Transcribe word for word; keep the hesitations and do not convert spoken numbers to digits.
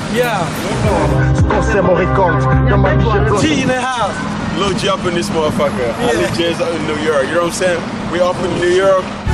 Yeah. G in the house. Lil J up in this motherfucker. Yeah. Ali J's up in New York. You know what I'm saying? We up in New York.